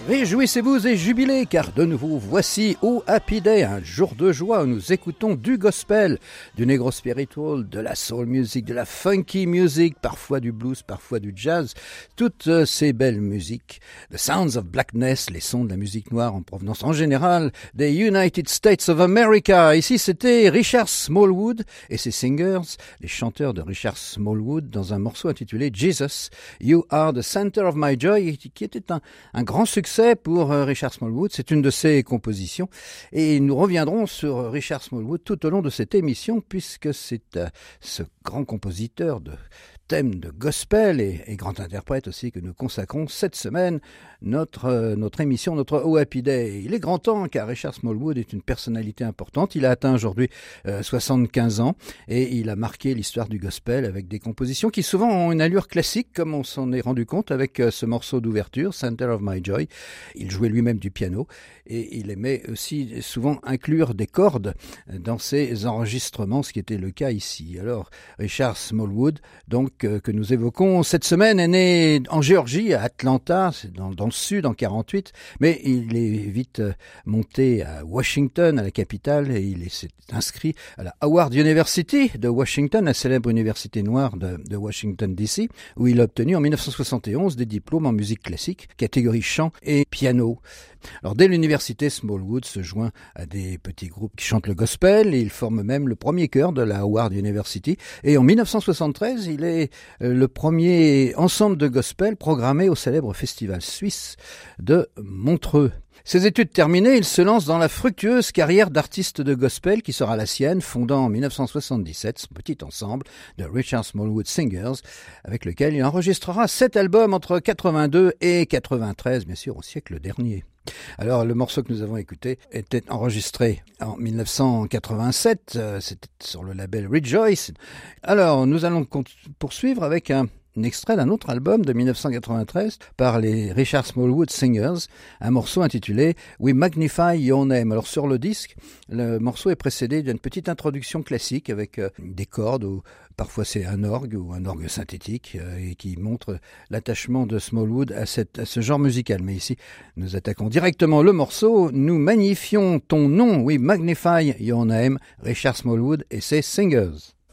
Réjouissez-vous et jubilez, car de nouveau, voici au Happy Day, un jour de joie où nous écoutons du gospel, du negro spiritual, de la soul music, de la funky music, parfois du blues, parfois du jazz, toutes ces belles musiques. The Sounds of Blackness, les sons de la musique noire en provenance en général des United States of America. Ici, c'était Richard Smallwood et ses singers, les chanteurs de Richard Smallwood, dans un morceau intitulé Jesus, You Are the Center of My Joy, qui était un grand succès pour Richard Smallwood. C'est une de ses compositions et nous reviendrons sur Richard Smallwood tout au long de cette émission, puisque c'est ce grand compositeur de thème de gospel et grand interprète aussi que nous consacrons cette semaine notre émission, notre Oh Happy Day. Il est grand temps, car Richard Smallwood est une personnalité importante. Il a atteint aujourd'hui 75 ans et il a marqué l'histoire du gospel avec des compositions qui souvent ont une allure classique, comme on s'en est rendu compte avec ce morceau d'ouverture, Center of My Joy. Il jouait lui-même du piano et il aimait aussi souvent inclure des cordes dans ses enregistrements, ce qui était le cas ici. Alors, Richard Smallwood, donc, que nous évoquons cette semaine, est né en Géorgie, à Atlanta, c'est dans le sud, en 48, mais il est vite monté à Washington, à la capitale, et il s'est inscrit à la Howard University de Washington, la célèbre université noire de Washington DC, où il a obtenu en 1971 des diplômes en musique classique, catégorie chant et piano. Alors, dès l'université, Smallwood se joint à des petits groupes qui chantent le gospel et il forme même le premier chœur de la Howard University. Et en 1973, il est le premier ensemble de gospel programmé au célèbre festival suisse de Montreux. Ses études terminées, il se lance dans la fructueuse carrière d'artiste de gospel qui sera la sienne, fondant en 1977 son petit ensemble de Richard Smallwood Singers, avec lequel il enregistrera 7 albums entre 82 et 93, bien sûr au siècle dernier. Alors, le morceau que nous avons écouté était enregistré en 1987, c'était sur le label Rejoice. Alors, nous allons poursuivre avec un extrait d'un autre album de 1993 par les Richard Smallwood Singers, un morceau intitulé We Magnify Your Name. Alors, sur le disque, le morceau est précédé d'une petite introduction classique avec des cordes ou parfois c'est un orgue ou un orgue synthétique et qui montre l'attachement de Smallwood à ce genre musical. Mais ici, nous attaquons directement le morceau. Nous magnifions ton nom. We magnify your name. Richard Smallwood et ses Singers.